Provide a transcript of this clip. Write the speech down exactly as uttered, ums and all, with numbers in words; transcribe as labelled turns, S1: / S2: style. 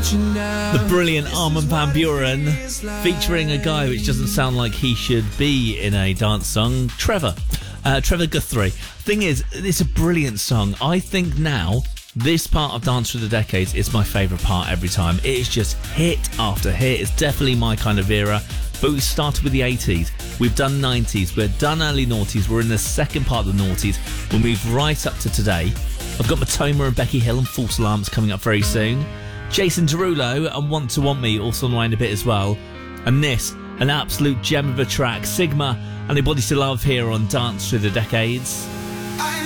S1: The brilliant Armin van Buuren, featuring a guy which doesn't sound like he should be in a dance song, Trevor. Uh, Trevor Guthrie. Thing is, it's a brilliant song. I think now, this part of Dance Through the Decades is my favourite part every time. It is just hit after hit. It's definitely my kind of era. But we started with the eighties. We've done nineties. We've done early noughties. We're in the second part of the noughties. We'll move right up to today. I've got Matoma and Becky Hill and False Alarms coming up very soon. Jason Derulo and Want to Want Me also online a bit as well. And this, an absolute gem of a track. Sigma and Nobody to Love here on Dance Through the Decades.
S2: I